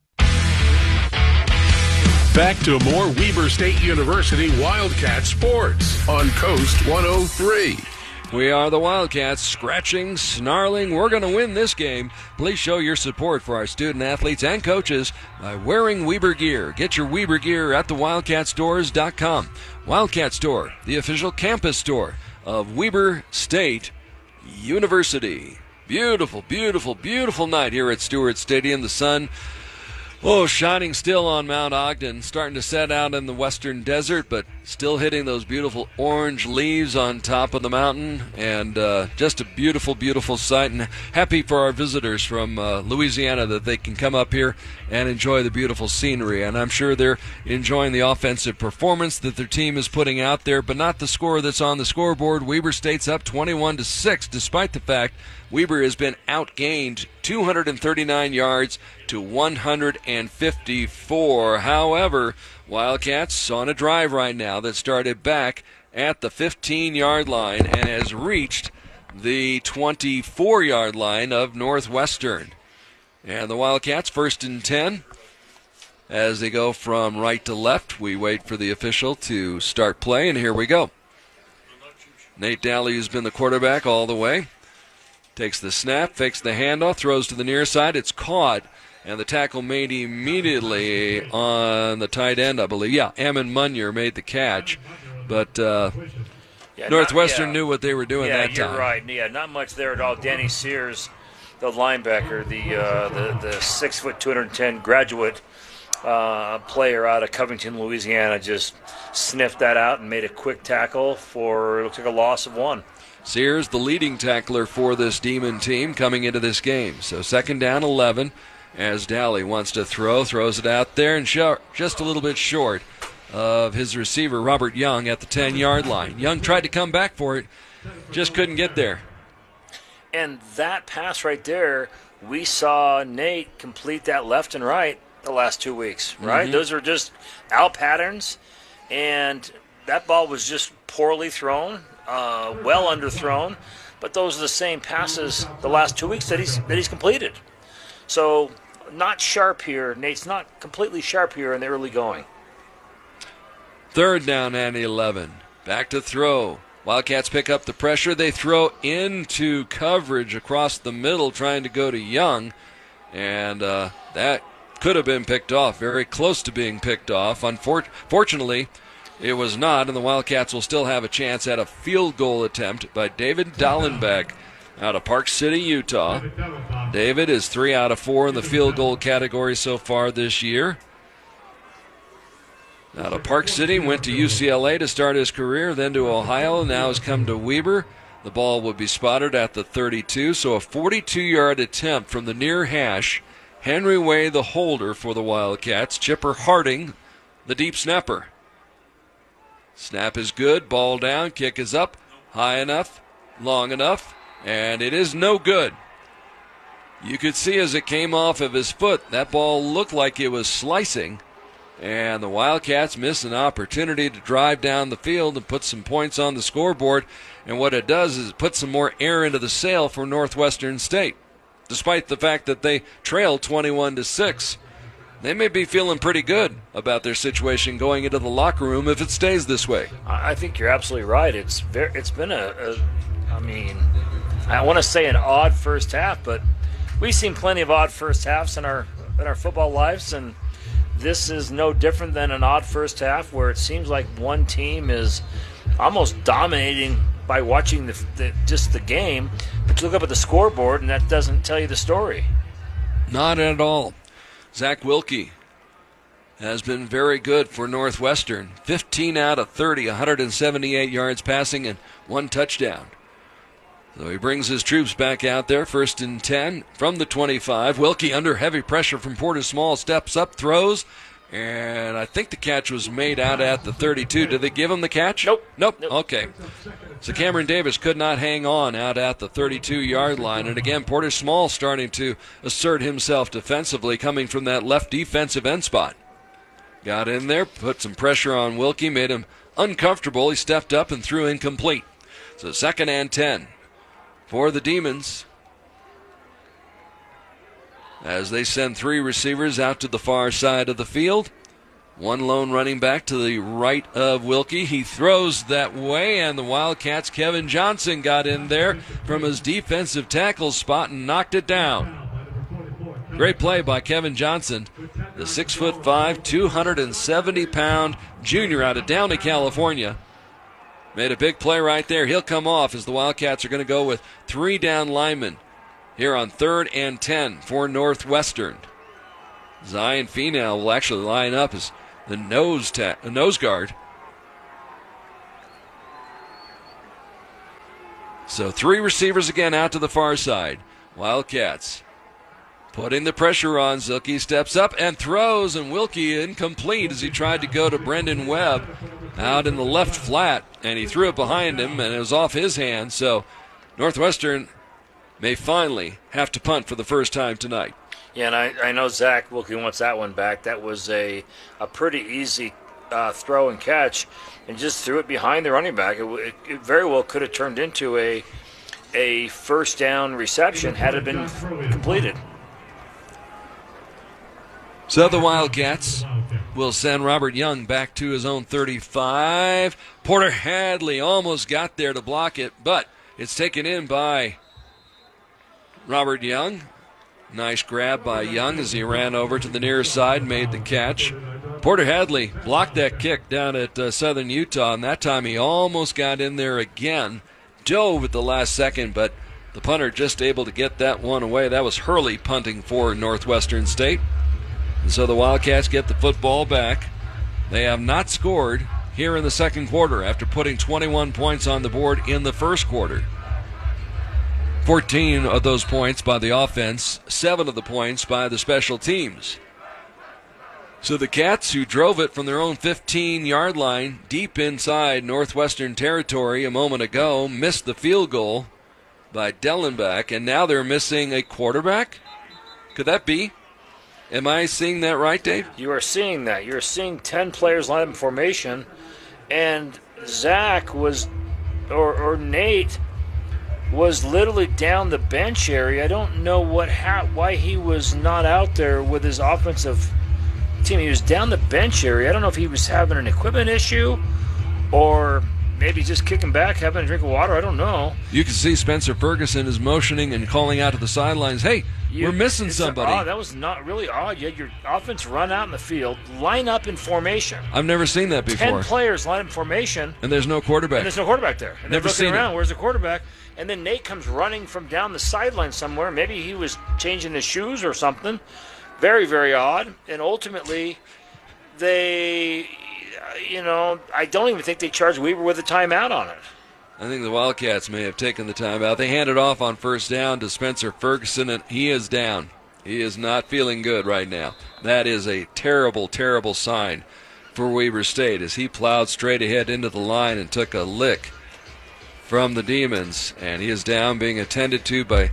Back to more Weber State University Wildcat sports on Coast 103. We are the Wildcats, scratching, snarling. We're going to win this game. Please show your support for our student athletes and coaches by wearing Weber gear. Get your Weber gear at the WildcatStores.com. Wildcat Store, the official campus store of Weber State University. Beautiful, beautiful, beautiful night here at Stewart Stadium. The sun, shining still on Mount Ogden, starting to set out in the western desert, but still hitting those beautiful orange leaves on top of the mountain, and just a beautiful, beautiful sight, and happy for our visitors from Louisiana that they can come up here and enjoy the beautiful scenery, and I'm sure they're enjoying the offensive performance that their team is putting out there, but not the score that's on the scoreboard. Weber State's up 21-6, despite the fact Weber has been outgained 239 yards to 154. However, Wildcats on a drive right now that started back at the 15-yard line and has reached the 24-yard line of Northwestern. And the Wildcats first and 10 as they go from right to left. We wait for the official to start play, and here we go. Nate Daly, who's been the quarterback all the way, takes the snap, fakes the handoff, throws to the near side. It's caught, and the tackle made immediately on the tight end, I believe. Yeah, Ammon Munyer made the catch, but Northwestern knew what they were doing that time. Yeah, you're right. Yeah, not much there at all. Danny Sears, the linebacker, the 6 foot 210 graduate player out of Covington, Louisiana, just sniffed that out and made a quick tackle for, it looks like, a loss of 1. Sears, the leading tackler for this Demon team coming into this game. So second down, 11, as Daly wants to throws it out there and just a little bit short of his receiver, Robert Young, at the 10-yard line. Young tried to come back for it, just couldn't get there. And that pass right there, we saw Nate complete that left and right the last 2 weeks, right? Mm-hmm. Those are just out patterns, and that ball was just poorly thrown. Well underthrown, but those are the same passes the last 2 weeks that he's completed. So not sharp here. Nate's not completely sharp here in the early going. Third down and 11. Back to throw. Wildcats pick up the pressure. They throw into coverage across the middle, trying to go to Young, and that could have been picked off. Very close to being picked off. Unfortunately, it was not, and the Wildcats will still have a chance at a field goal attempt by David Dallenbeck out of Park City, Utah. David is 3 out of 4 in the field goal category so far this year. Out of Park City, went to UCLA to start his career, then to Ohio, now has come to Weber. The ball would be spotted at the 32, so a 42-yard attempt from the near hash. Henry Way, the holder for the Wildcats. Chipper Harding, the deep snapper. Snap is good, ball down, kick is up, high enough, long enough, and it is no good. You could see as it came off of his foot, that ball looked like it was slicing, and the Wildcats missed an opportunity to drive down the field and put some points on the scoreboard, and what it does is it puts some more air into the sail for Northwestern State, despite the fact that they trailed 21-6. They may be feeling pretty good about their situation going into the locker room if it stays this way. I think you're absolutely right. It's been I want to say an odd first half, but we've seen plenty of odd first halves in our football lives, and this is no different than an odd first half where it seems like one team is almost dominating by watching just the game, but you look up at the scoreboard and that doesn't tell you the story. Not at all. Zach Wilkie has been very good for Northwestern. 15 out of 30, 178 yards passing and 1 touchdown. So he brings his troops back out there, first and 10 from the 25. Wilkie under heavy pressure from Porter Small, steps up, throws, and I think the catch was made out at the 32. Did they give him the catch? Nope. Okay. So Cameron Davis could not hang on out at the 32-yard line. And again, Porter Small starting to assert himself defensively, coming from that left defensive end spot. Got in there, put some pressure on Wilkie, made him uncomfortable. He stepped up and threw incomplete. So second and 10 for the Demons, as they send 3 receivers out to the far side of the field. One lone running back to the right of Wilkie. He throws that way, and the Wildcats' Kevin Johnson got in there from his defensive tackle spot and knocked it down. Great play by Kevin Johnson, the 6'5", 270-pound junior out of Downey, California. Made a big play right there. He'll come off as the Wildcats are going to go with 3 down linemen here on 3rd and 10 for Northwestern. Zion Fenal will actually line up as the nose guard. So 3 receivers again out to the far side. Wildcats putting the pressure on. Zilke steps up and throws, and Wilkie incomplete as he tried to go to Brendan Webb out in the left flat, and he threw it behind him, and it was off his hand. So Northwestern may finally have to punt for the first time tonight. Yeah, and I know Zach Wilkie wants that one back. That was a pretty easy throw and catch, and just threw it behind the running back. It very well could have turned into a first down reception had it been completed. So the Wildcats will send Robert Young back to his own 35. Porter Hadley almost got there to block it, but it's taken in by Robert Young. Nice grab by Young as he ran over to the near side, made the catch. Porter Hadley blocked that kick down at Southern Utah, and that time he almost got in there again. Dove at the last second, but the punter just able to get that one away. That was Hurley punting for Northwestern State. And so the Wildcats get the football back. They have not scored here in the second quarter after putting 21 points on the board in the first quarter. 14 of those points by the offense, 7 of the points by the special teams. So the Cats, who drove it from their own 15-yard line deep inside Northwestern territory a moment ago, missed the field goal by Dellenbach, and now they're missing a quarterback? Could that be? Am I seeing that right, Dave? You are seeing that. You're seeing 10 players line up in formation, and Zach was, or Nate was literally down the bench area. I don't know why he was not out there with his offensive team. He was down the bench area. I don't know if he was having an equipment issue or maybe just kicking back, having a drink of water. I don't know. You can see Spencer Ferguson is motioning and calling out to the sidelines, hey, we're missing somebody. That was not really odd. You had your offense run out in the field, line up in formation. I've never seen that before. 10 players line up in formation. And there's no quarterback. And there's no quarterback there. And never seen around, it. Where's the quarterback? And then Nate comes running from down the sideline somewhere. Maybe he was changing his shoes or something. Very, very odd. And ultimately, I don't even think they charged Weber with a timeout on it. I think the Wildcats may have taken the timeout. They handed off on first down to Spencer Ferguson, and he is down. He is not feeling good right now. That is a terrible, terrible sign for Weber State as he plowed straight ahead into the line and took a lick from the Demons, and he is down, being attended to by...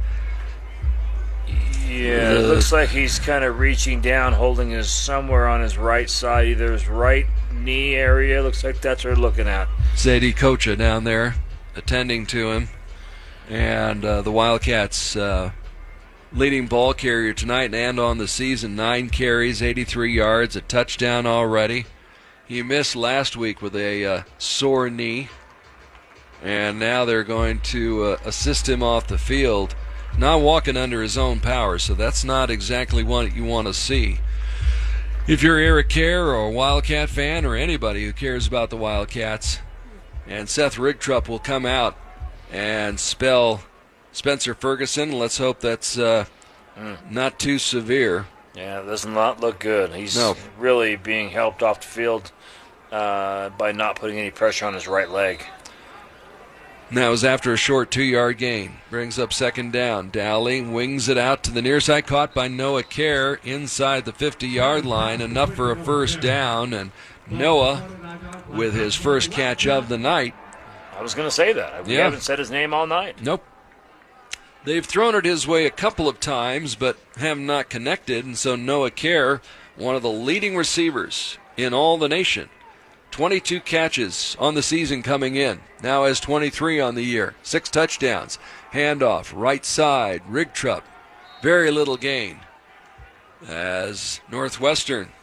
Yeah, it looks like he's kind of reaching down, holding his somewhere on his right side, either his right knee area. Looks like that's what we're looking at. Zadie Kocha down there attending to him. And the Wildcats leading ball carrier tonight and on the season, 9 carries, 83 yards, a touchdown already. He missed last week with a sore knee. And now they're going to assist him off the field. Not walking under his own power, so that's not exactly what you want to see. If you're Eric Kerr or a Wildcat fan or anybody who cares about the Wildcats, and Seth Rigtrup will come out and spell Spencer Ferguson. Let's hope that's not too severe. Yeah, it does not look good. He's really being helped off the field by not putting any pressure on his right leg. That was after a short 2-yard gain. Brings up second down. Dowling wings it out to the near side, caught by Noah Kerr inside the 50-yard line. Enough for a first down, and Noah with his first catch of the night. I was going to say that. We haven't said his name all night. Nope. They've thrown it his way a couple of times, but have not connected, and so Noah Kerr, one of the leading receivers in all the nation, 22 catches on the season coming in. Now has 23 on the year. 6 touchdowns. Handoff, right side, Rigtrup. Very little gain. As Northwestern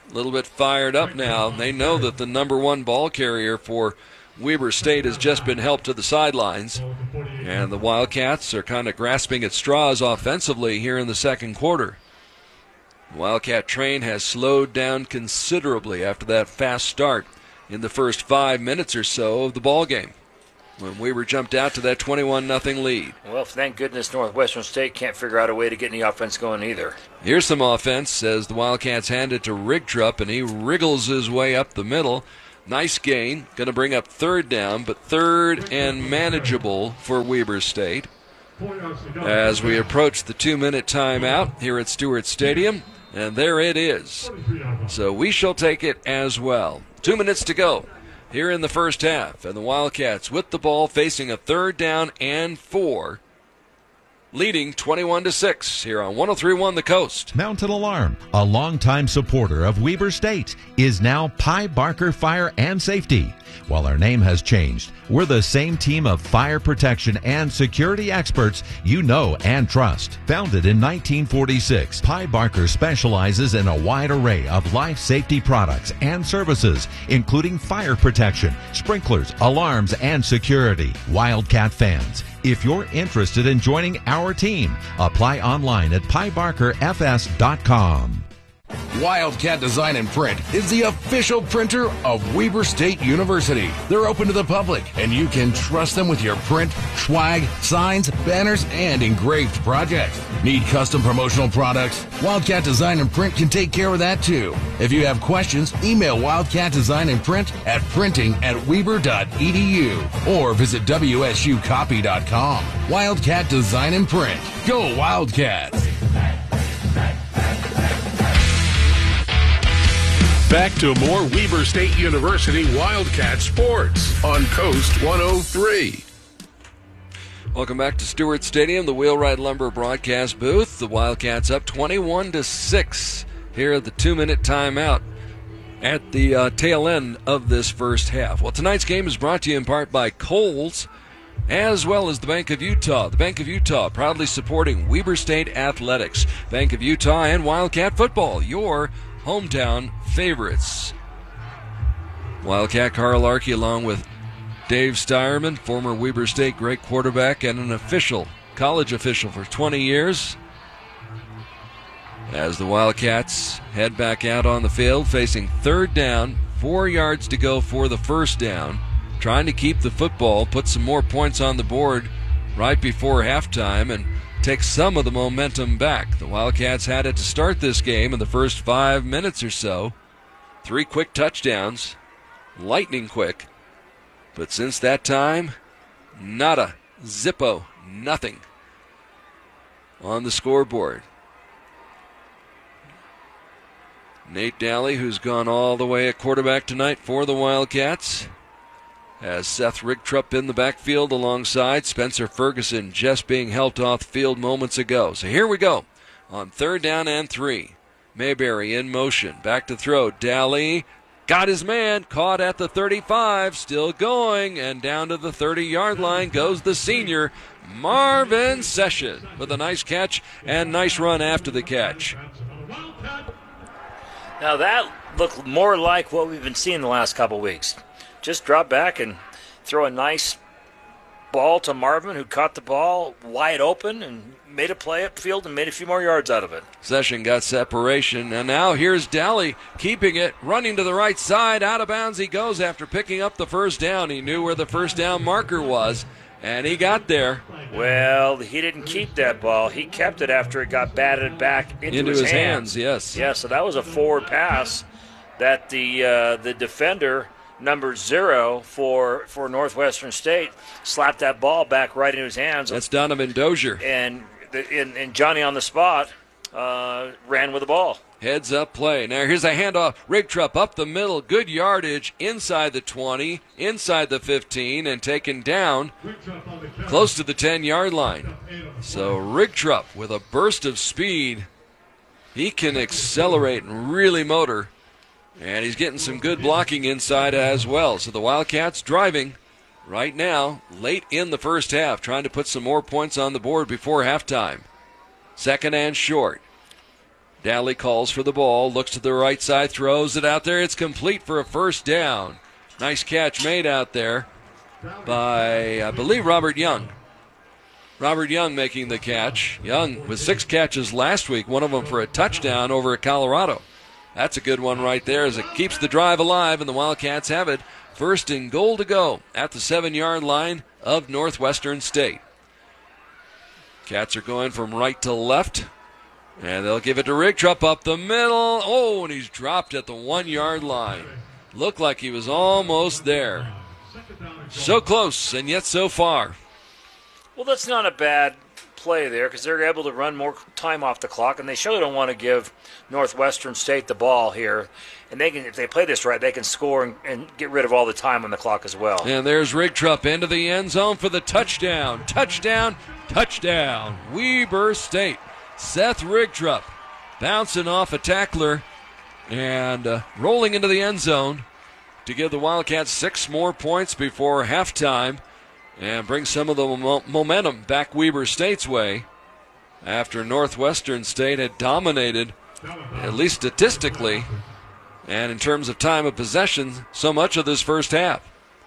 a little bit fired up now. They know that the number one ball carrier for Weber State has just been helped to the sidelines, and the Wildcats are kind of grasping at straws offensively here in the second quarter. The Wildcat train has slowed down considerably after that fast start in the first 5 minutes or so of the ball game, when Weber jumped out to that 21-0 lead. Well, thank goodness Northwestern State can't figure out a way to get any offense going either. Here's some offense as the Wildcats hand it to Rigtrup, and he wriggles his way up the middle. Nice gain. Going to bring up third down, but third and manageable for Weber State. As we approach the 2-minute timeout here at Stewart Stadium, and there it is. So we shall take it as well. 2 minutes to go here in the first half, and the Wildcats with the ball facing a 3rd down and 4, leading 21-6 here on 103.1 The Coast. Mountain Alarm, a longtime supporter of Weber State, is now Pye Barker Fire and Safety. While our name has changed, we're the same team of fire protection and security experts you know and trust. Founded in 1946, Pye Barker specializes in a wide array of life safety products and services, including fire protection, sprinklers, alarms, and security. Wildcat fans, if you're interested in joining our team, apply online at pyebarkerfs.com. Wildcat Design and Print is the official printer of Weber State University. They're open to the public, and you can trust them with your print, swag, signs, banners, and engraved projects. Need custom promotional products? Wildcat Design and Print can take care of that too. If you have questions, email Wildcat Design and Print at printing@weber.edu or visit wsucopy.com. Wildcat Design and Print. Go Wildcats! Back to more Weber State University Wildcat sports on Coast 103. Welcome back to Stewart Stadium, the Wheelwright Lumber broadcast booth. The Wildcats up 21-6 here at the 2-minute timeout at the tail end of this first half. Well, tonight's game is brought to you in part by Kohl's, as well as the Bank of Utah. The Bank of Utah proudly supporting Weber State athletics. Bank of Utah and Wildcat football, your hometown favorites. Wildcat Carl Larkey along with Dave Steierman, former Weber State great quarterback and an college official for 20 years. As the Wildcats head back out on the field facing 3rd down, 4 yards to go for the first down, trying to keep the football, put some more points on the board right before halftime and take some of the momentum back. The Wildcats had it to start this game in the first 5 minutes or so. 3 quick touchdowns, lightning quick. But since that time, nada, zippo, nothing on the scoreboard. Nate Daly, who's gone all the way at quarterback tonight for the Wildcats, has Seth Rigtrup in the backfield alongside Spencer Ferguson just being helped off the field moments ago. So here we go on 3rd down and 3. Mayberry in motion, back to throw. Daly got his man, caught at the 35, still going, and down to the 30-yard line goes the senior, Marvin Session, with a nice catch and nice run after the catch. Now that looked more like what we've been seeing the last couple weeks. Just drop back and throw a nice ball to Marvin, who caught the ball wide open and made a play upfield and made a few more yards out of it. Session got separation, and now here's Daly keeping it, running to the right side. Out of bounds he goes after picking up the first down. He knew where the first down marker was, and he got there. Well, he didn't keep that ball. He kept it after it got batted back into his hands. Yes. Yeah, so that was a forward pass that the defender, number 0 for Northwestern State, slapped that ball back right into his hands. That's Donovan Dozier. And Johnny on the spot ran with the ball. Heads up play. Now here's a handoff. Rigtrup up the middle. Good yardage inside the 20, inside the 15, and taken down close to the 10-yard line. So Rigtrup with a burst of speed. He can accelerate and really motor. And he's getting some good blocking inside as well. So the Wildcats driving right now, late in the first half, trying to put some more points on the board before halftime. 2nd and short. Daly calls for the ball, looks to the right side, throws it out there. It's complete for a first down. Nice catch made out there by, I believe, Robert Young. Robert Young making the catch. Young with 6 catches last week, one of them for a touchdown over at Colorado. That's a good one right there as it keeps the drive alive, and the Wildcats have it. First and goal to go at the 7-yard line of Northwestern State. Cats are going from right to left, and they'll give it to Rigtrup up the middle. Oh, and he's dropped at the 1-yard line. Looked like he was almost there. So close, and yet so far. Well, that's not a bad play there because they're able to run more time off the clock, and they surely don't want to give Northwestern State the ball here. And they can, if they play this right, they can score and get rid of all the time on the clock as well. And there's Rigtrup into the end zone for the touchdown. Touchdown, touchdown. Weber State. Seth Rigtrup bouncing off a tackler and rolling into the end zone to give the Wildcats 6 more points before halftime and bring some of the momentum back Weber State's way after Northwestern State had dominated, at least statistically, and in terms of time of possession, so much of this first half.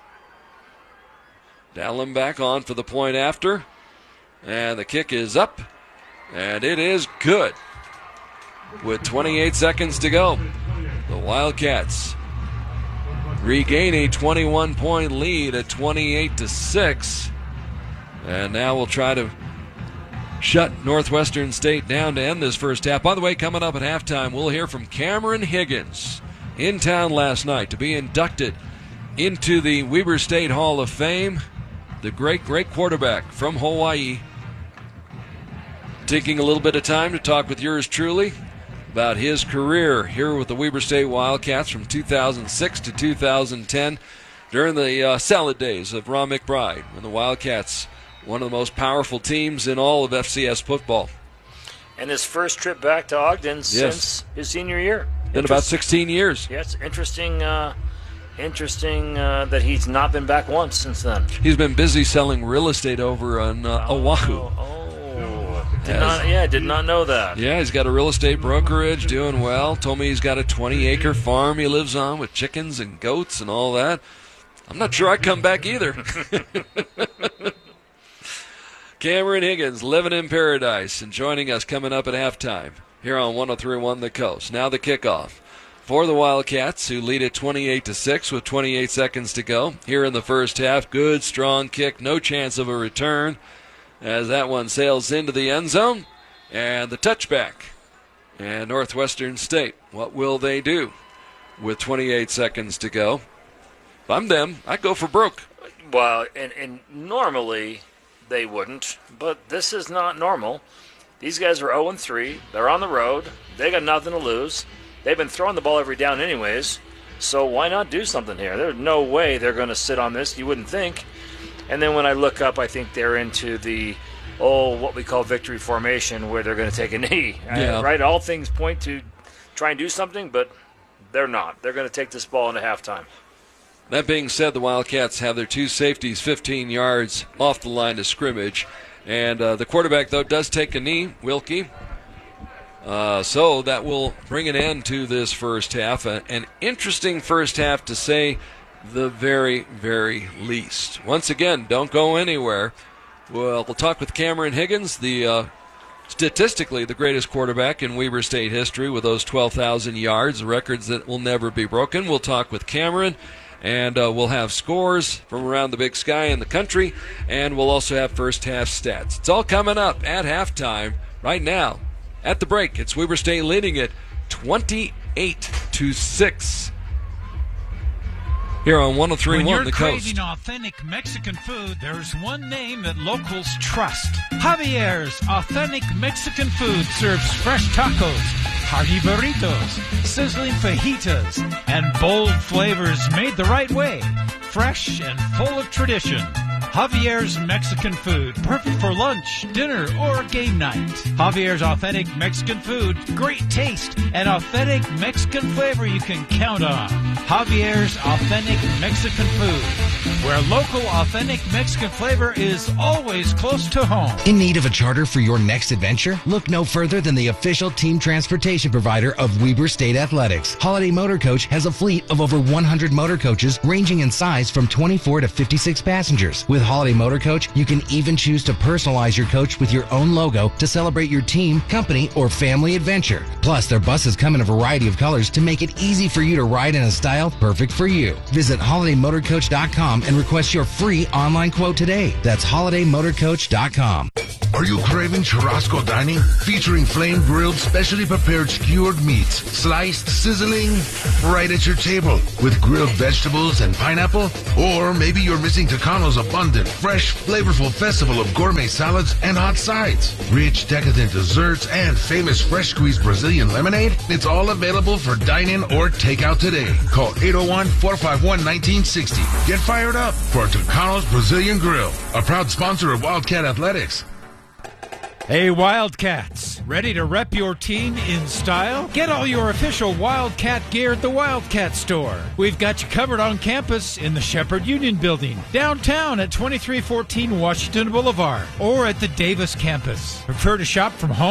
Dallin back on for the point after, and the kick is up, and it is good. With 28 seconds to go, the Wildcats regain a 21-point lead at 28-6, and now we'll try to shut Northwestern State down to end this first half. By the way, coming up at halftime, we'll hear from Cameron Higgins, in town last night to be inducted into the Weber State Hall of Fame. The great quarterback from Hawaii. Taking a little bit of time to talk with yours truly about his career here with the Weber State Wildcats from 2006 to 2010 during the salad days of Ron McBride, when the Wildcats, one of the most powerful teams in all of FCS football. And his first trip back to Ogden since his senior year. In about 16 years. Yes, interesting that he's not been back once since then. He's been busy selling real estate over on Oahu. Did not know that. Yeah, he's got a real estate brokerage, doing well. Told me he's got a 20-acre farm he lives on with chickens and goats and all that. I'm not sure I'd come back either. Cameron Higgins, living in paradise, and joining us coming up at halftime here on 103.1 The Coast. Now the kickoff for the Wildcats, who lead it 28-6 with 28 seconds to go here in the first half. Good, strong kick, no chance of a return as that one sails into the end zone. And the touchback. And Northwestern State, what will they do with 28 seconds to go? If I'm them, I'd go for broke. Well, and normally they wouldn't, but this is not normal. These guys are 0-3. They're on the road. They got nothing to lose. They've been throwing the ball every down anyways, so why not do something here? There's no way they're going to sit on this, you wouldn't think. And then when I look up, I think they're into the, what we call victory formation, where they're going to take a knee. Yeah. Right? All things point to try and do something, but they're not. They're going to take this ball into halftime. That being said, the Wildcats have their 2 safeties 15 yards off the line of scrimmage. And the quarterback, though, does take a knee, Wilkie. So that will bring an end to this first half. An interesting first half, to say the very, very least. Once again, don't go anywhere. We'll talk with Cameron Higgins, the statistically the greatest quarterback in Weber State history with those 12,000 yards, records that will never be broken. We'll talk with Cameron. And we'll have scores from around the Big Sky in the country, and we'll also have first half stats. It's all coming up at halftime. Right now, at the break, it's Weber State leading it 28-6. Here on 103.1 The Coast. When you're craving authentic Mexican food, there's one name that locals trust. Javier's Authentic Mexican Food serves fresh tacos, hearty burritos, sizzling fajitas, and bold flavors made the right way. Fresh and full of tradition. Javier's Mexican food, perfect for lunch, dinner, or game night. Javier's authentic Mexican food, great taste, and authentic Mexican flavor you can count on. Javier's authentic Mexican food, where local authentic Mexican flavor is always close to home. In need of a charter for your next adventure? Look no further than the official team transportation provider of Weber State Athletics. Holiday Motor Coach has a fleet of over 100 motor coaches ranging in size from 24 to 56 passengers. With Holiday Motor Coach, you can even choose to personalize your coach with your own logo to celebrate your team, company, or family adventure. Plus, their buses come in a variety of colors to make it easy for you to ride in a style perfect for you. Visit holidaymotorcoach.com and request your free online quote today. That's holidaymotorcoach.com. Are you craving churrasco dining? Featuring flame-grilled, specially prepared skewered meats, sliced, sizzling, right at your table with grilled vegetables and pineapple? Or maybe you're missing Tucano's abundant, fresh, flavorful festival of gourmet salads and hot sides, rich, decadent desserts, and famous fresh-squeezed Brazilian lemonade? It's all available for dine-in or takeout today. Call 801-451-1960. Get fired up for Tucano's Brazilian Grill, a proud sponsor of Wildcat Athletics. Hey Wildcats, ready to rep your team in style? Get all your official Wildcat gear at the Wildcat Store. We've got you covered on campus in the Shepherd Union Building, downtown at 2314 Washington Boulevard, or at the Davis campus. Prefer to shop from home?